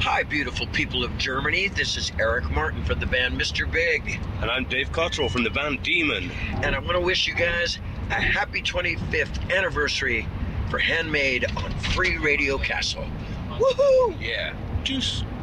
Hi, beautiful people of Germany. This is Eric Martin from the band Mr. Big. And I'm Dave Cottrell from the band Demon. And I want to wish you guys a happy 25th anniversary for Handmade on Free Radio Castle. Woohoo! Yeah. Juice.